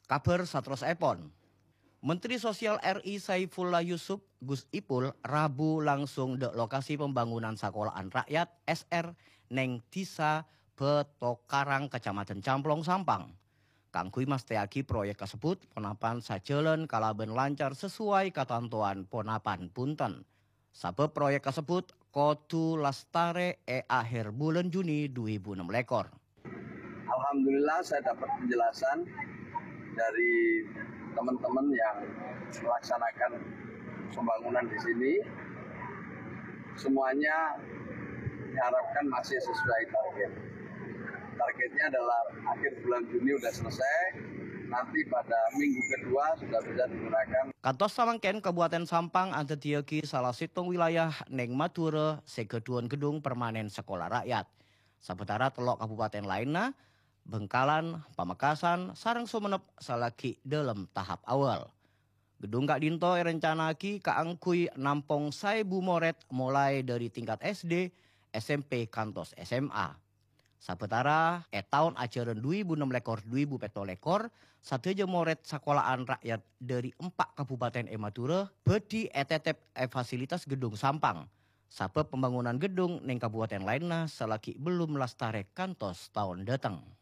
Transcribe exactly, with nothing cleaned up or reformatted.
Kabar satros epon. Menteri Sosial R I Saifullah Yusuf Gus Ipul Rabu langsung de lokasi pembangunan sekolahan rakyat S R neng Desa Betokarang Kecamatan Camplong Sampang. Kangkui masteaki proyek tersebut ponapan sajalan kalaben lancar sesuai ketentuan ponapan punten. Sabab proyek tersebut kodu lastare e akhir bulan Juni dua ribu enam belas. Alhamdulillah saya dapat penjelasan dari teman-teman yang melaksanakan pembangunan di sini. Semuanya diharapkan masih sesuai target. Targetnya adalah akhir bulan Juni sudah selesai. Nanti pada minggu kedua sudah bisa digunakan. Kantos Samangken Kabupaten Sampang antetiaki salah situng wilayah neng Mature segeduan gedung permanen sekolah rakyat. Sementara telok kabupaten lainnya Bengkalan, Pamekasan, sareng Sumenep salaki dalam tahap awal. Gedung Kak Dinto rencanaki kaangkui nampung saibu moret mulai dari tingkat S D, S M P, kantos S M A. Sabetara e tahun ajaran dua ribu enam belas dua ribu tujuh belas sateja moret sekolahan rakyat dari empat kabupaten Emature bedi etetep e fasilitas gedung Sampang. Sabab pembangunan gedung neng kabupaten lainnya selaki belum lastare kantos tahun datang.